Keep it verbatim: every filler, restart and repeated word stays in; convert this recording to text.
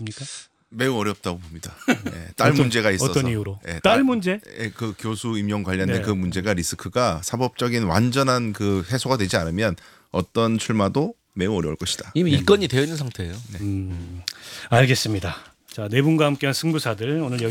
어떻습니까? 매우 어렵다고 봅니다. 네, 딸 어떤, 문제가 있어서. 어떤 이유로? 네, 딸 문제? 예, 그 교수 임용 관련된 네. 그 문제가 리스크가 사법적인 완전한 그 해소가 되지 않으면 어떤 출마도 매우 어려울 것이다. 이미 입건이 되어 있는 상태예요. 음, 알겠습니다. 자, 네 분과 함께한 승부사들 오늘 여기